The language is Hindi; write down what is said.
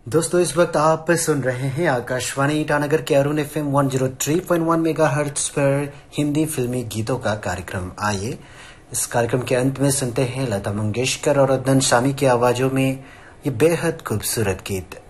दोस्तों इस वक्त आप सुन रहे हैं आकाशवाणी ईटानगर के अरुण FM 103.1 मेगाहर्ट्ज पर हिंदी फिल्मी गीतों का कार्यक्रम। आइए इस कार्यक्रम के अंत में सुनते हैं लता मंगेशकर और अदनान सामी की आवाजों में ये बेहद खूबसूरत गीत।